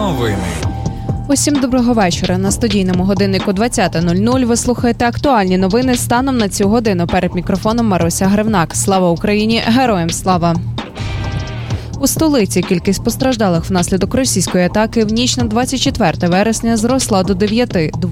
Новини. Усім доброго вечора. На студійному годиннику 20:00 ви слухаєте актуальні новини станом на цю годину. Перед мікрофоном Маруся Гривнак. Слава Україні! Героям слава! У столиці кількість постраждалих внаслідок російської атаки в ніч на 24 вересня зросла до 9.